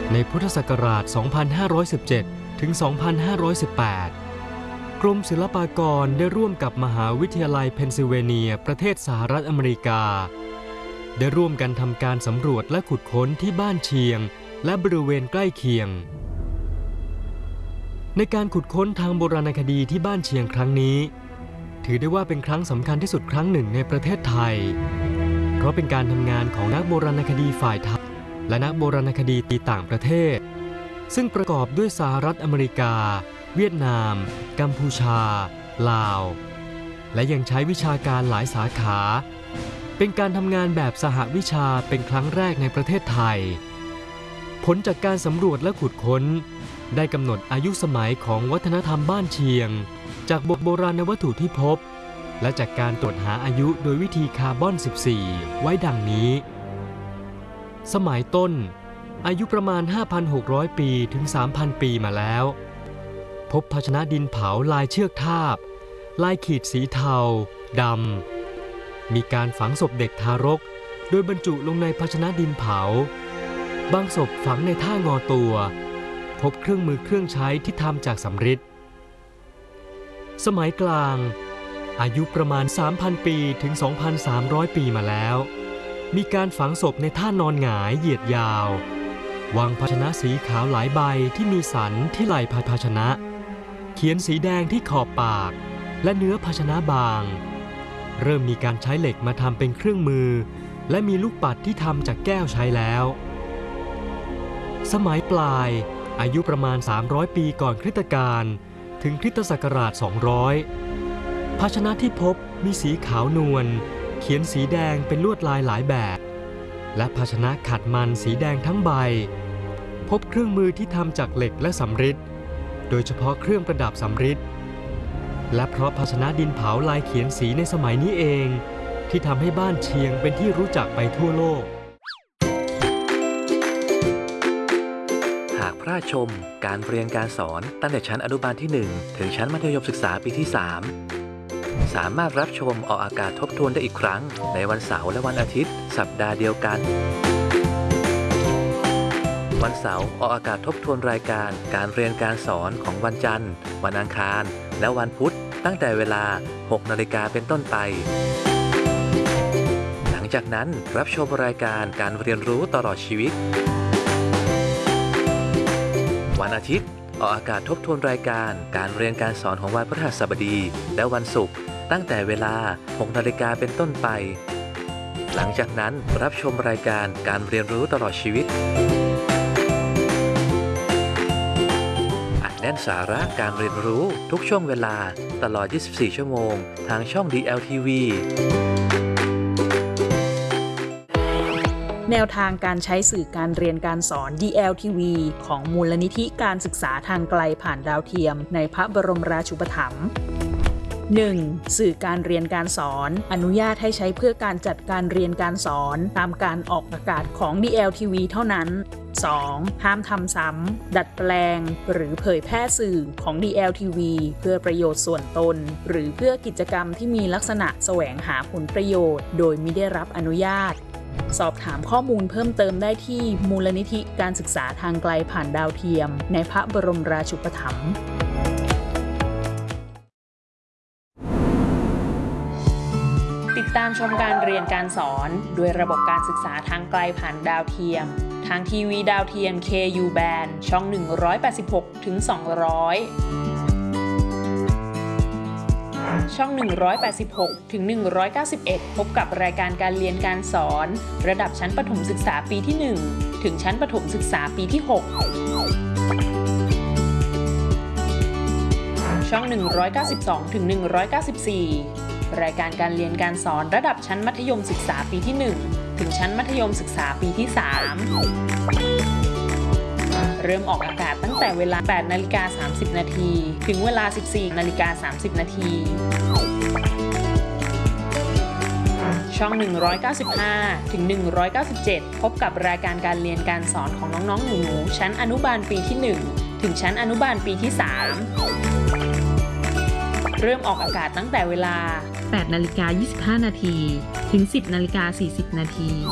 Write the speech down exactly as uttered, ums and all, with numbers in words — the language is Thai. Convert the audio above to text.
ในพุทธศักราช สองพันห้าร้อยสิบเจ็ด ถึง สองพันห้าร้อยสิบแปด กรมศิลปากรได้ร่วมกับมหาวิทยาลัยเพนซิลเวเนียประเทศสหรัฐอเมริกาได้ร่วมกันทำการสำรวจและขุดค้นที่บ้านเชียงและบริเวณใกล้เคียงในการขุดค้นทางโบราณคดีที่บ้านเชียงครั้งนี้ถือได้ว่าเป็นครั้งสำคัญที่สุดครั้งหนึ่งในประเทศไทยเพราะเป็นการทำงานของนักโบราณคดีฝ่ายไทยและนักโบราณคดีตีต่างประเทศซึ่งประกอบด้วยสหรัฐอเมริกาเวียดนามกัมพูชาลาวและยังใช้วิชาการหลายสาขาเป็นการทำงานแบบสหวิชาเป็นครั้งแรกในประเทศไทยผลจากการสำรวจและขุดค้นได้กำหนดอายุสมัยของวัฒนธรรมบ้านเชียงจากโบราณวัตถุที่พบและจากการตรวจหาอายุโดยวิธีคาร์บอน สิบสี่ ไว้ดังนี้สมัยต้นอายุประมาณ ห้าพันหกร้อย ปีถึง สามพัน ปีมาแล้วพบภาชนะดินเผาลายเชือกทาบลายขีดสีเทาดำมีการฝังศพเด็กทารกโดยบรรจุลงในภาชนะดินเผาบางศพฝังในท่างอตัวพบเครื่องมือเครื่องใช้ที่ทำจากสำริดสมัยกลางอายุประมาณ สามพัน ปีถึง สองพันสามร้อย ปีมาแล้วมีการฝังศพในท่านอนหงายเหยียดยาววางภาชนะสีขาวหลายใบที่มีสันที่ไหล่ภาชนะเขียนสีแดงที่ขอบปากและเนื้อภาชนะบางเริ่มมีการใช้เหล็กมาทำเป็นเครื่องมือและมีลูกปัดที่ทำจากแก้วใช้แล้วสมัยปลายอายุประมาณสามร้อยปีก่อนคริสตกาลถึงคริสตศักราชสองร้อยภาชนะที่พบมีสีขาวนวลเขียนสีแดงเป็นลวดลายหลายแบบและภาชนะขัดมันสีแดงทั้งใบพบเครื่องมือที่ทำจากเหล็กและสำริดโดยเฉพาะเครื่องประดับสำริดและเพราะภาชนะดินเผาลายเขียนสีในสมัยนี้เองที่ทำให้บ้านเชียงเป็นที่รู้จักไปทั่วโลกหากพลาดชมการเรียนการสอนตั้งแต่ชั้นอนุบาลที่หนึ่งถึงชั้นมัธยมศึกษาปีที่สามสามารถรับชมออกอากาศทบทวนได้อีกครั้งในวันเสาร์และวันอาทิตย์สัปดาห์เดียวกันวันเสาร์ออกอากาศทบทวนรายการการเรียนการสอนของวันจันทร์วันอังคารและวันพุธตั้งแต่เวลา หกนาฬิกาเป็นต้นไปหลังจากนั้นรับชมรายการการเรียนรู้ตลอดชีวิตวันอาทิตย์ออกอากาศทบทวนรายการการเรียนการสอนของวันพฤหัสบดีและวันศุกร์ตั้งแต่เวลา หกนาฬิกาเป็นต้นไปหลังจากนั้นรับชมรายการการเรียนรู้ตลอดชีวิตอัดแน่นสาระการเรียนรู้ทุกช่วงเวลาตลอด ยี่สิบสี่ ชั่วโมงทางช่อง ดี แอล ที วีแนวทางการใช้สื่อการเรียนการสอน ดี แอล ที วี ของมูลนิธิการศึกษาทางไกลผ่านดาวเทียมในพระบรมราชูปถัมภ์ หนึ่ง. สื่อการเรียนการสอนอนุญาตให้ใช้เพื่อการจัดการเรียนการสอนตามการออกอากาศของ ดี แอล ที วี เท่านั้น สอง. ห้ามทำซ้ำดัดแปลงหรือเผยแพร่สื่อของ ดี แอล ที วี เพื่อประโยชน์ส่วนตนหรือเพื่อกิจกรรมที่มีลักษณะแสวงหาผลประโยชน์โดยมิได้รับอนุญาตสอบถามข้อมูลเพิ่มเติมได้ที่มูลนิธิการศึกษาทางไกลผ่านดาวเทียมในพระบรมราชูปถัมภ์ติดตามชมการเรียนการสอนด้วยระบบการศึกษาทางไกลผ่านดาวเทียมทางทีวีดาวเทียม เค ยู Band ช่อง หนึ่งร้อยแปดสิบหกถึงสองร้อย ช่อง หนึ่งร้อยแปดสิบหกถึงหนึ่งร้อยเก้าสิบเอ็ด พบกับรายการการเรียนการสอนระดับชั้นประถมศึกษาปีที่ หนึ่ง ถึงชั้นประถมศึกษาปีที่ หก ช่อง หนึ่งร้อยเก้าสิบสองถึงหนึ่งร้อยเก้าสิบสี่ รายการการเรียนการสอนระดับชั้นมัธยมศึกษาปีที่ หนึ่ง ถึงชั้นมัธยมศึกษาปีที่ สาม เริ่มออกอากาศตั้งแต่เวลา แปดนาฬิกาสามสิบนาที ถึงเวลา สิบสี่นาฬิกาสามสิบนาที ช่อง หนึ่งร้อยเก้าสิบห้าถึงหนึ่งร้อยเก้าสิบเจ็ด พบกับรายการการเรียนการสอนของน้องๆหนูๆชั้นอนุบาลปีที่ หนึ่ง ถึงชั้นอนุบาลปีที่ สาม เริ่มออกอากาศตั้งแต่เวลา แปดนาฬิกายี่สิบห้านาที ถึง สิบนาฬิกาสี่สิบนาที